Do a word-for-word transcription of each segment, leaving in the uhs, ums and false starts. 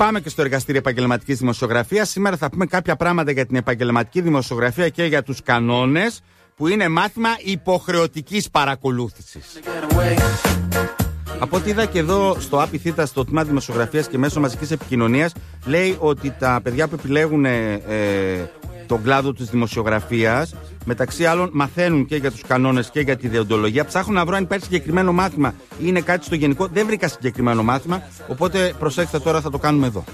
πάμε και στο εργαστήριο επαγγελματικής δημοσιογραφίας. Σήμερα θα πούμε κάποια πράγματα για την επαγγελματική δημοσιογραφία και για τους κανόνες, που είναι μάθημα υποχρεωτικής παρακολούθησης. Από ό,τι είδα και εδώ στο ΑΠΙΘΙΤΑ, στο τμήμα δημοσιογραφίας και μέσω μαζικής επικοινωνίας, λέει ότι τα παιδιά που επιλέγουν ε, τον κλάδο της δημοσιογραφίας, μεταξύ άλλων μαθαίνουν και για τους κανόνες και για τη δεοντολογία. Ψάχνω να βρω αν υπάρχει συγκεκριμένο μάθημα ή είναι κάτι στο γενικό. Δεν βρήκα συγκεκριμένο μάθημα, οπότε προσέξτε τώρα, θα το κάνουμε εδώ.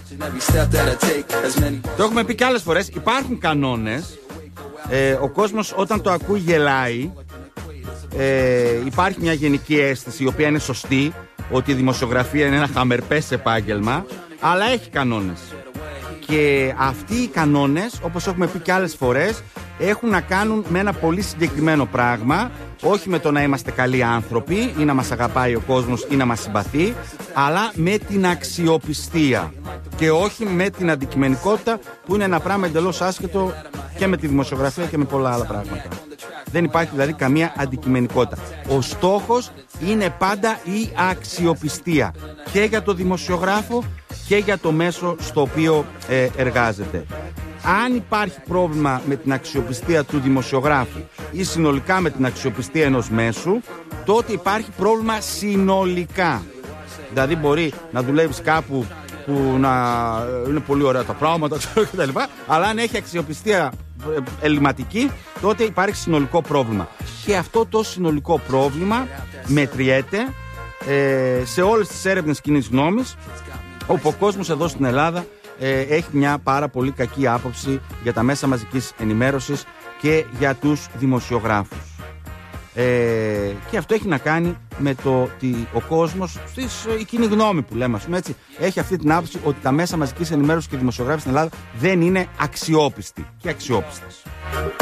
Το έχουμε πει και άλλες φορές, υπάρχουν κανόνες. Ε, ο κόσμος όταν το ακούει γελάει. Ε, υπάρχει μια γενική αίσθηση, η οποία είναι σωστή, ότι η δημοσιογραφία είναι ένα χαμερπές επάγγελμα, αλλά έχει κανόνες. Και αυτοί οι κανόνες, όπως έχουμε πει και άλλες φορές, έχουν να κάνουν με ένα πολύ συγκεκριμένο πράγμα. Όχι με το να είμαστε καλοί άνθρωποι ή να μας αγαπάει ο κόσμος ή να μας συμπαθεί, αλλά με την αξιοπιστία. Και όχι με την αντικειμενικότητα, που είναι ένα πράγμα εντελώς άσχετο και με τη δημοσιογραφία και με πολλά άλλα πράγματα. Δεν υπάρχει δηλαδή καμία αντικειμενικότητα. Ο στόχος είναι πάντα η αξιοπιστία, και για το δημοσιογράφο και για το μέσο στο οποίο ε, εργάζεται. Αν υπάρχει πρόβλημα με την αξιοπιστία του δημοσιογράφου ή συνολικά με την αξιοπιστία ενός μέσου, τότε υπάρχει πρόβλημα συνολικά. Δηλαδή μπορεί να δουλεύεις κάπου που να είναι πολύ ωραία τα πράγματα κτλ. Αλλά αν έχει αξιοπιστία ελληματική, τότε υπάρχει συνολικό πρόβλημα. Και αυτό το συνολικό πρόβλημα μετριέται ε, σε όλες τις έρευνες κοινής γνώμης, όπου ο κόσμος εδώ στην Ελλάδα ε, έχει μια πάρα πολύ κακή άποψη για τα μέσα μαζικής ενημέρωσης και για τους δημοσιογράφους. Ε, και αυτό έχει να κάνει με το ότι ο κόσμος, στις, η κοινή γνώμη που λέμε, ας πούμε έτσι, έχει αυτή την άποψη ότι τα μέσα μαζικής ενημέρωσης και οι δημοσιογράφοι στην Ελλάδα δεν είναι αξιόπιστοι και αξιόπιστες.